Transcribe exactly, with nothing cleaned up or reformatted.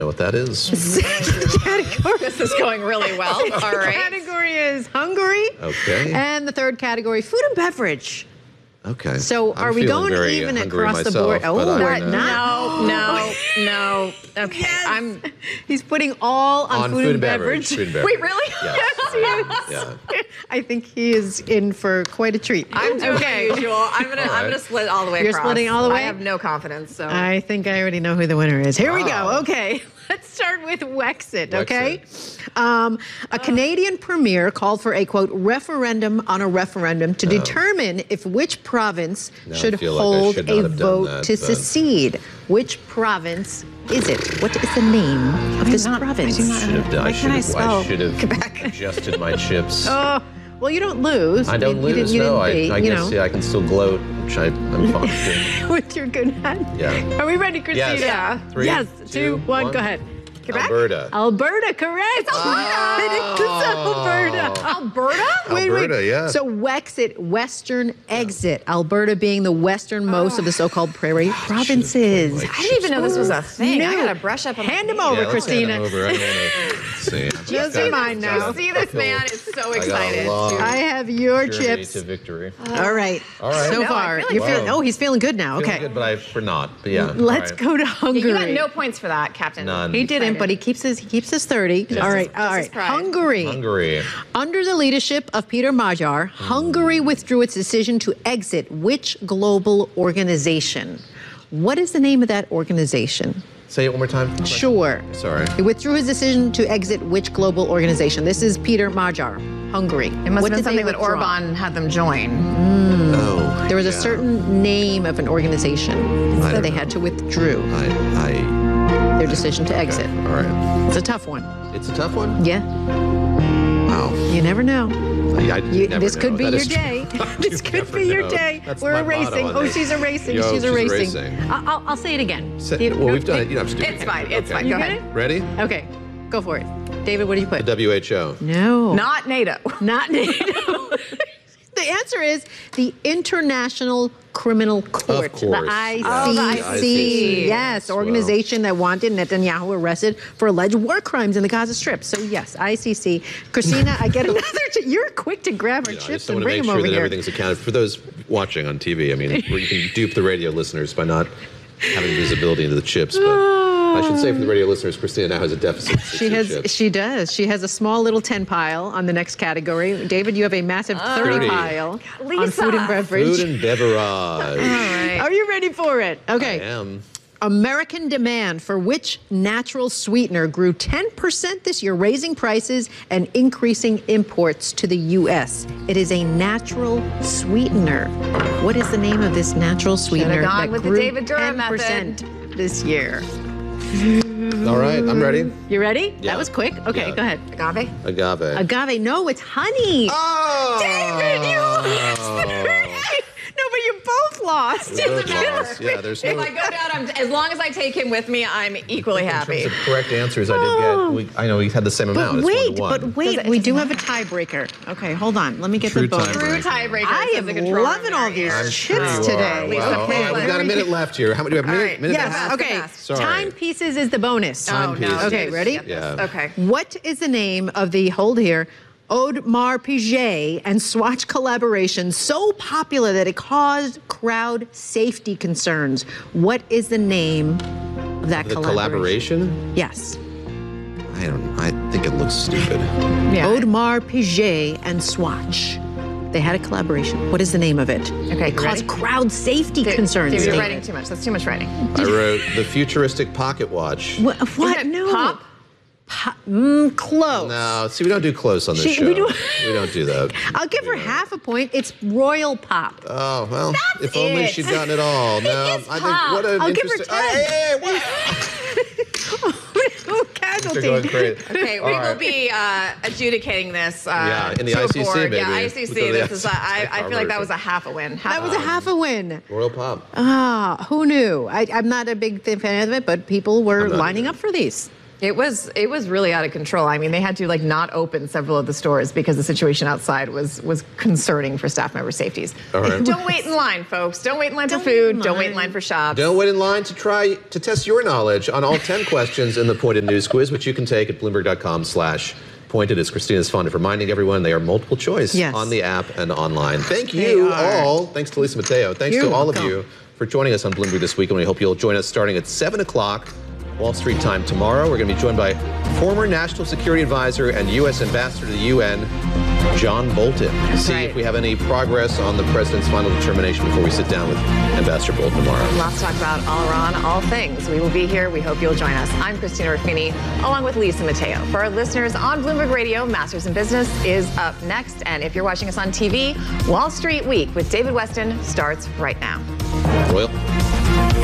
Know what that is? Category. This is going really well. All right. Category is Hungary. Okay. And the third category, food and beverage. Okay. So I'm are we feeling going very even hungry across the myself, board? but Oh, I we're don't know. not. No, no, no. Okay. Yes. I'm. He's putting all on, On food, and beverage. Food and beverage. Wait, really? Yes. Yes. Yeah. I think he is in for quite a treat. I'm doing okay. the usual. I'm gonna. All I'm right. gonna split all the way You're across. splitting all the way? I have no confidence. So. I think I already know who the winner is. Here we go. Wow. Okay. Let's start with Wexit, okay? Um, a Canadian premier called for a, quote, referendum on a referendum to determine if which province Now I should feel like I hold should not a have done vote that, to but- secede. Which province is it? What is the name of this not- I province? do not Should have done. Why I can't should I have. spell I should have Quebec? adjusted my chips. Oh, well, you don't lose. I don't You- you lose. didn't- you no, didn't I, I beat, you guess know. yeah, I can still gloat, which I, I'm fond of doing. With your good hand. Yeah. Are we ready, Christina? Yes. Yeah. Three, yes. two, Two, one. one. Go ahead. Quebec? Alberta. Alberta, correct. Oh. It is Alberta. Alberta? Wait, wait. Alberta, yeah. So Wexit, Western Exit. Alberta being the westernmost of the so-called prairie provinces. like I didn't even know this was a thing. I No. gotta brush up on Hand my him over, Yeah, let's hand Christina. them over. I don't want to see. I've Just got- mine now. You see this man is so I got a excited. long to- I have your journey chips. to victory. All right. All right. So No, I far, feel like you're feeling. Wow. Oh, he's feeling good now. Feeling Okay. good, but I for not. But yeah. Let's all right. go to Yeah, Hungary. you got no points for that, Captain. None. He didn't, Excited. but he keeps his he keeps his thirty. Just all as- right, all just as right. pride. Hungary. Hungary. Under the leadership of Peter Magyar, Hungary withdrew its decision to exit which global organization? What is the name of that organization? Say it one more time. Sure. Sorry. He withdrew his decision to exit which global organization? This is Peter Magyar, Hungary. It must What have been did they something that withdraw? Orban had them join. Oh. There was a yeah. certain name of an organization I that don't they know. had to withdraw I. their decision to I. exit. Okay. All right. It's a tough one. It's a tough one. Yeah, Wow. you never know. I, I You, never this know. could be That your is day. true. This You could never be your know. day. That's We're my motto erasing. on Oh, this. she's erasing. Yo, she's she's erasing. erasing. I- I'll, I'll say it again. Say- Do you- well, no, we've done Dave- it. You don't have to do it. It's fine. It's Okay. fine. You Go get ahead. it? Ready? Okay, go for it. David, what do you put? The W H O. No. Not NATO. Not NATO. The answer is the International Criminal Court, course, the yeah. I C C. Oh, the I C C. Yes, Well. organization that wanted Netanyahu arrested for alleged war crimes in the Gaza Strip. So yes, I C C. Christina, I get another. Ch- You're quick to grab our You know, I chips just and want to bring make them sure over that here. everything's accounted for those watching on T V. I mean, where you can dupe the radio listeners by not having visibility into the chips. But I should say for the radio listeners, Christina now has a deficit. of She six has. chips. She does. She has a small little ten pile on the next category. David, you have a massive thirty thirty. pile on Lisa. food and beverage. Food and beverage. Right. Are you ready for it? I Okay. am. American demand for which natural sweetener grew ten percent this year, raising prices and increasing imports to the U S? It is a natural sweetener. What is the name of this natural sweetener gone that with the grew David Gura ten percent this year? All right, I'm ready. You ready? Yeah. That was quick. Okay, Yeah. go ahead. Agave? Agave. Agave, no, it's honey. Oh! David, you lost. No, but you both lost. We both lost. Yeah, there's If no. I go down, I'm, as long as I take him with me, I'm equally In happy. terms of correct answers, I did get. We, I know we had the same amount. But It's wait, one to one. but wait, Does it- we does do it have a tiebreaker. Okay, hold on. Let me get True the bonus. tiebreaker. True tiebreaker. I says am the controller loving all in these your ear. I'm chips sure you today. Are. Lisa, Wow. please Oh, let we've got a me- minute left here. How many do we have? Minute, right. minute and a Yes, half? fast, okay. fast. Sorry. Timepieces is the bonus. Oh, no. Timepiece. Okay, ready? Yep, yes. Yeah. Okay. What is the name of the, hold here, Audemars Piguet and Swatch collaboration so popular that it caused crowd safety concerns? What is the name of that The collaboration? collaboration? Yes. I don't. I think it looks stupid. Yeah. Audemars Piguet and Swatch. They had a collaboration. What is the name of it? Okay, It you caused ready? crowd safety Dave, concerns. Dave, you're David. writing too much. That's too much writing. I wrote the futuristic pocket watch. What? what? Isn't it No. pop? Po- mm, close. No, see, we don't do close on this She- show. we do- we don't do that. I'll give her half a point. It's Royal Pop. Oh well, if only it. she'd gotten it all. No, is I think pop. what an I'll give her interesting. ten. Hey, hey, what? Oh, casualty. They're going crazy. Okay, All we right. will be uh, adjudicating this. Uh, Yeah, in the to a I C C, board. maybe. Yeah, I We'll C C. go to the This is. Uh, I, I feel like that version. was a half a win. Half That was a a half a win. Royal Pop. Ah, who knew? I, I'm not a big fan of it, but people were I'm not lining either. up for these. It was it was really out of control. I mean, they had to like not open several of the stores because the situation outside was was concerning for staff member safeties. All right. Don't wait in line, folks. Don't wait in line Don't for wait in food. Don't wait in line. line for shops. Don't wait in line to try to test your knowledge on all ten questions in the Pointed News Quiz, which you can take at Bloomberg.com slash pointed. As Christina's fond of reminding everyone, they are multiple choice Yes. on the app and online. Thank They you are. all. Thanks to Lisa Mateo. Thanks You're to all welcome. of you for joining us on Bloomberg this week, and we hope you'll join us starting at seven o'clock Wall Street time tomorrow. We're going to be joined by former National Security Advisor and U S Ambassador to the U N, John Bolton, to see right. if we have any progress on the president's final determination before we sit down with Ambassador Bolton tomorrow. Lots to talk about all around, all things. We will be here. We hope you'll join us. I'm Christina Ruffini, along with Lisa Mateo. For our listeners on Bloomberg Radio, Masters in Business is up next. And if you're watching us on T V, Wall Street Week with David Weston starts right now. Royal.